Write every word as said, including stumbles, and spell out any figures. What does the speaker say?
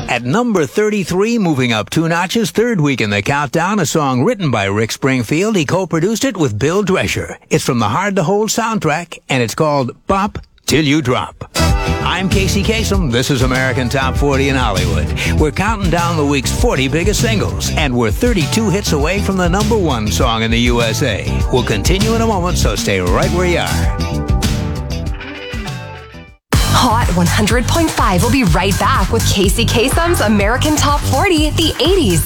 At number thirty-three, moving up two notches, third week in the countdown, a song written by Rick Springfield. He co-produced it with Bill Drescher. It's from the Hard to Hold soundtrack, and it's called Bop Till You Drop. I'm Casey Kasem. This is American Top forty in Hollywood. We're counting down the week's forty biggest singles, and we're thirty-two hits away from the number one song in the U S A. We'll continue in a moment, so stay right where you are. Hot one hundred point five will be right back with Casey Kasem's American Top forty, the eighties.